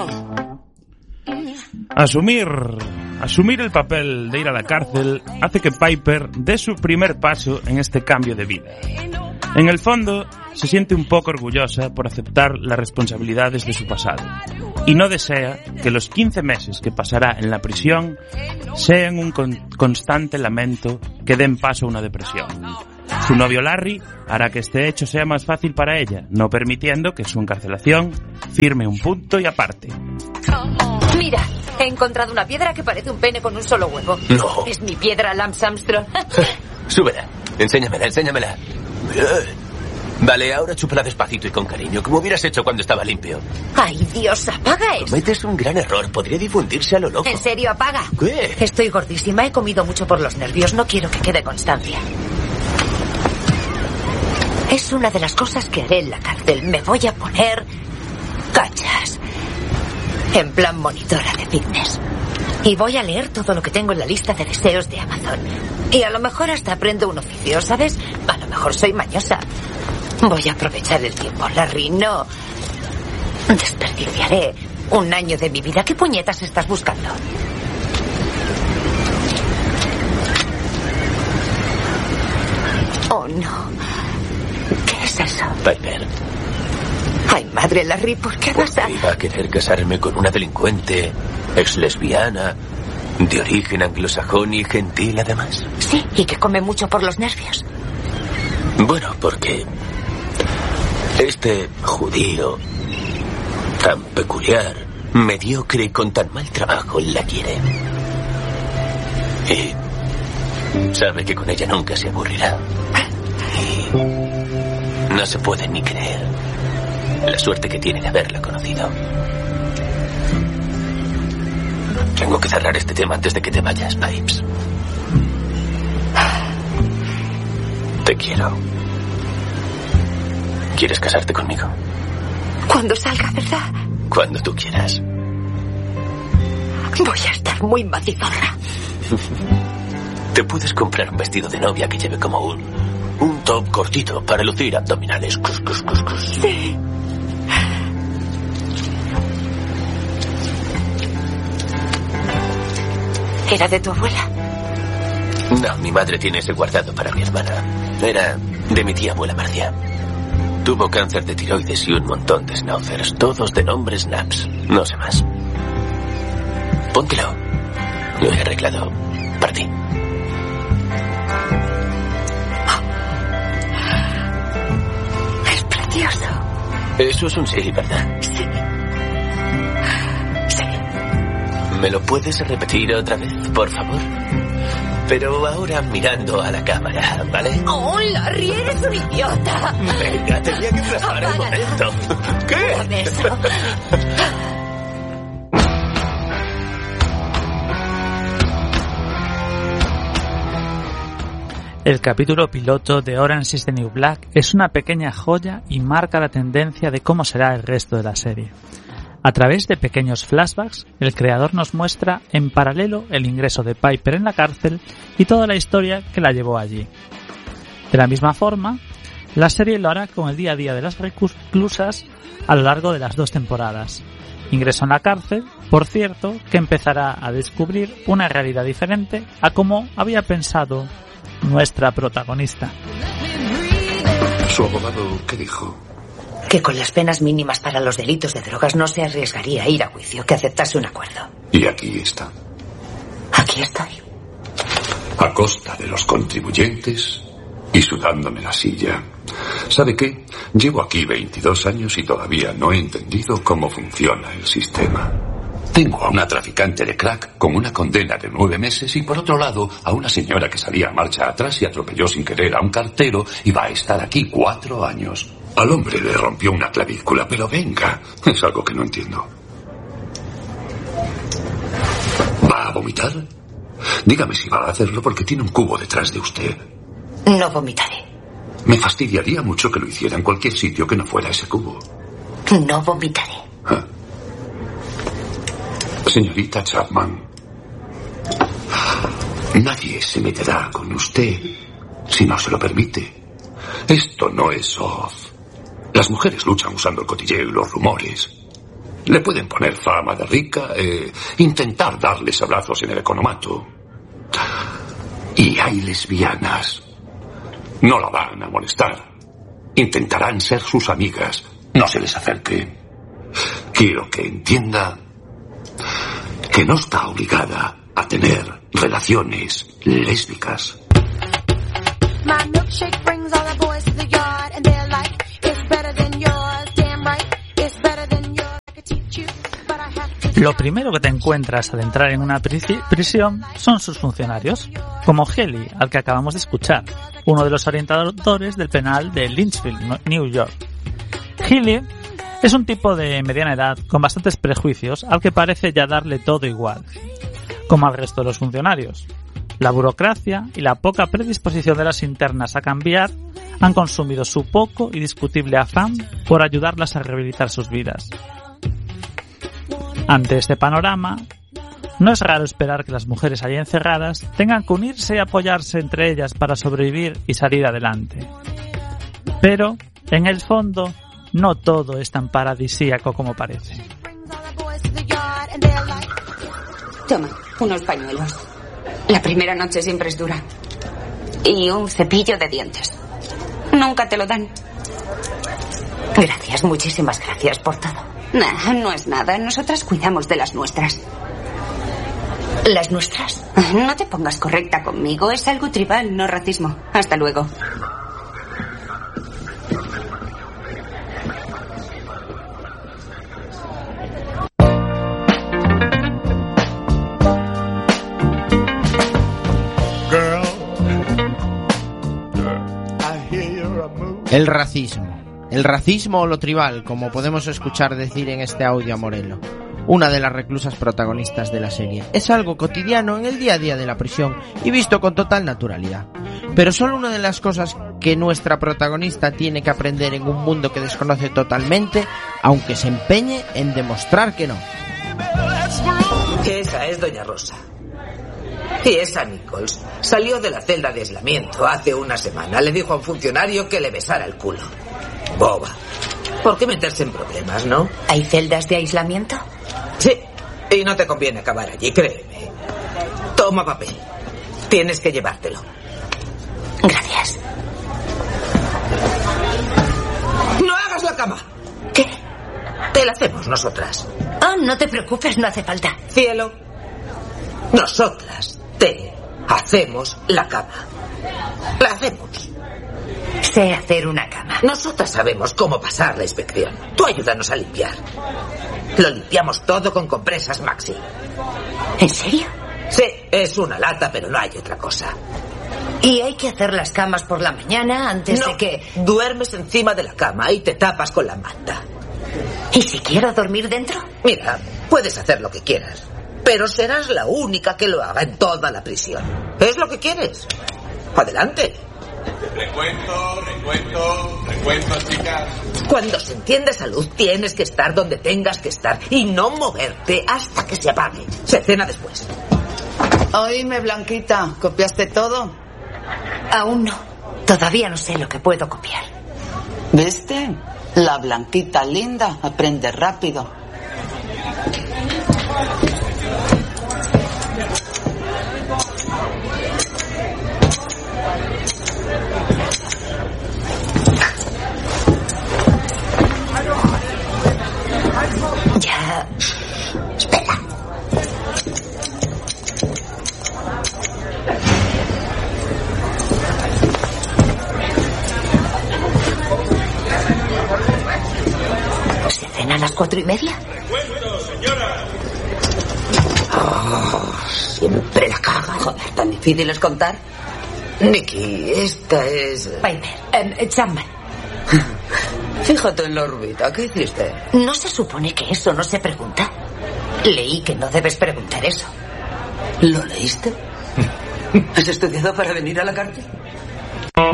Asumir el papel de ir a la cárcel hace que Piper dé su primer paso en este cambio de vida. En el fondo, se siente un poco orgullosa por aceptar las responsabilidades de su pasado y no desea que los 15 meses que pasará en la prisión sean un constante lamento que den paso a una depresión. Su novio Larry hará que este hecho sea más fácil para ella, no permitiendo que su encarcelación firme un punto y aparte. Mira, he encontrado una piedra que parece un pene con un solo huevo. No. Es mi piedra, Lance Armstrong. Súbela. Enséñamela. Vale, ahora chúpala despacito y con cariño, como hubieras hecho cuando estaba limpio. Ay, Dios, apaga eso. Cometes un gran error, podría difundirse a lo loco. ¿En serio, apaga? ¿Qué? Estoy gordísima, he comido mucho por los nervios, no quiero que quede constancia. Es una de las cosas que haré en la cárcel. Me voy a poner cachas. En plan monitora de fitness. Y voy a leer todo lo que tengo en la lista de deseos de Amazon. Y a lo mejor hasta aprendo un oficio, ¿sabes? A lo mejor soy mañosa. Voy a aprovechar el tiempo, Larry. No desperdiciaré un año de mi vida. ¿Qué puñetas estás buscando? Oh, no. ¿Qué es eso? Piper. Ay, madre, Larry, ¿por qué vas a...? Iba a querer casarme con una delincuente, ex lesbiana, de origen anglosajón y gentil, además. Sí, y que come mucho por los nervios. Bueno, porque este judío tan peculiar, mediocre y con tan mal trabajo la quiere. Y sabe que con ella nunca se aburrirá. Y no se puede ni creer la suerte que tiene de haberla conocido. Tengo que cerrar este tema antes de que te vayas, Pipes. Te quiero. ¿Quieres casarte conmigo? Cuando salga, ¿verdad? Cuando tú quieras. Voy a estar muy macizorra. Te puedes comprar un vestido de novia que lleve como un top cortito para lucir abdominales. Cus, cus, cus, cus. Sí. ¿Era de tu abuela? No, mi madre tiene ese guardado para mi hermana. Era de mi tía abuela Marcia. Tuvo cáncer de tiroides y un montón de schnauzers, todos de nombre Snaps. No sé más. Póntelo. Lo he arreglado para ti. Es precioso. Eso es un sí, ¿verdad? Sí. Sí. ¿Me lo puedes repetir otra vez, por favor? Pero ahora mirando a la cámara, ¿vale? ¡Oh, Larry, eres un idiota! Venga, tenía que plasmar el momento. ¿Qué? Con eso. El capítulo piloto de Orange is the New Black es una pequeña joya y marca la tendencia de cómo será el resto de la serie. A través de pequeños flashbacks, el creador nos muestra en paralelo el ingreso de Piper en la cárcel y toda la historia que la llevó allí. De la misma forma, la serie lo hará con el día a día de las reclusas a lo largo de las 2 temporadas. Ingreso en la cárcel, por cierto, que empezará a descubrir una realidad diferente a como había pensado nuestra protagonista. ¿Su abogado qué dijo? Que con las penas mínimas para los delitos de drogas no se arriesgaría a ir a juicio, que aceptase un acuerdo. Y aquí está. Aquí estoy. A costa de los contribuyentes y sudándome la silla. ¿Sabe qué? Llevo aquí 22 años y todavía no he entendido cómo funciona el sistema. Tengo a una traficante de crack con una condena de 9 meses y por otro lado a una señora que salía a marcha atrás y atropelló sin querer a un cartero y va a estar aquí 4 años. Al hombre le rompió una clavícula, pero venga, es algo que no entiendo. ¿Va a vomitar? Dígame si va a hacerlo porque tiene un cubo detrás de usted. No vomitaré. Me fastidiaría mucho que lo hiciera en cualquier sitio que no fuera ese cubo. No vomitaré. ¿Ah? Señorita Chapman, nadie se meterá con usted si no se lo permite. Esto no es off. Las mujeres luchan usando el cotilleo y los rumores. Le pueden poner fama de rica e intentar darles abrazos en el economato. Y hay lesbianas. No la van a molestar. Intentarán ser sus amigas. No se les acerque. Quiero que entienda que no está obligada a tener relaciones lésbicas. Lo primero que te encuentras al entrar en una prisión son sus funcionarios, como Haley, al que acabamos de escuchar, uno de los orientadores del penal de Lynchville, New York. Haley es un tipo de mediana edad con bastantes prejuicios al que parece ya darle todo igual, como al resto de los funcionarios. La burocracia y la poca predisposición de las internas a cambiar han consumido su poco y discutible afán por ayudarlas a rehabilitar sus vidas. Ante este panorama, no es raro esperar que las mujeres allí encerradas tengan que unirse y apoyarse entre ellas para sobrevivir y salir adelante. Pero, en el fondo, no todo es tan paradisíaco como parece. Toma, unos pañuelos. La primera noche siempre es dura. Y un cepillo de dientes. Nunca te lo dan. Gracias, muchísimas gracias por todo. Nah, no es nada. Nosotras cuidamos de las nuestras. ¿Las nuestras? No te pongas correcta conmigo. Es algo tribal, no racismo. Hasta luego. El racismo. El racismo o lo tribal, como podemos escuchar decir en este audio a Morello, una de las reclusas protagonistas de la serie. Es algo cotidiano en el día a día de la prisión y visto con total naturalidad. Pero solo una de las cosas que nuestra protagonista tiene que aprender en un mundo que desconoce totalmente, aunque se empeñe en demostrar que no. Esa es Doña Rosa. Y esa Nichols salió de la celda de aislamiento hace una semana. Le dijo a un funcionario que le besara el culo. Boba. ¿Por qué meterse en problemas, no? ¿Hay celdas de aislamiento? Sí, y no te conviene acabar allí, créeme. Toma papel. Tienes que llevártelo. Gracias. ¡No hagas la cama! ¿Qué? Te la hacemos nosotras. Oh, no te preocupes, no hace falta. Cielo, nosotras te hacemos la cama. La hacemos. Sé hacer una cama. Nosotras sabemos cómo pasar la inspección. Tú ayúdanos a limpiar. Lo limpiamos todo con compresas Maxi. ¿En serio? Sí, es una lata, pero no hay otra cosa. ¿Y hay que hacer las camas por la mañana antes de que...? Duermes encima de la cama y te tapas con la manta. ¿Y si quiero dormir dentro? Mira, puedes hacer lo que quieras, pero serás la única que lo haga en toda la prisión. ¿Es lo que quieres? Adelante. Recuento, chicas. Cuando se entiende salud, tienes que estar donde tengas que estar y no moverte hasta que se apague. Se cena después. Oíme, Blanquita, ¿copiaste todo? Aún no. Todavía no sé lo que puedo copiar. ¿Viste? La Blanquita linda aprende rápido. Ya. Espera. ¿Se cena a las 4:30? ¡Recuento, señora! Oh, siempre la caga. Joder, ¿tan difícil es contar? Nicky, esta es... Piper, Chapman. Fíjate en la órbita, ¿qué hiciste? ¿No se supone que eso no se pregunta? Leí que no debes preguntar eso. ¿Lo leíste? ¿Has estudiado para venir a la cárcel?